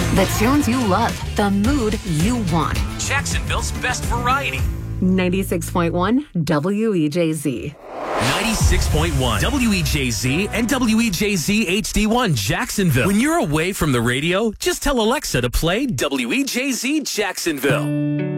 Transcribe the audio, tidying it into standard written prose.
The tunes you love, the mood you want. Jacksonville's best variety. 96.1 WEJZ. 96.1 WEJZ and WEJZ HD1 Jacksonville. When you're away from the radio, just tell Alexa to play WEJZ Jacksonville.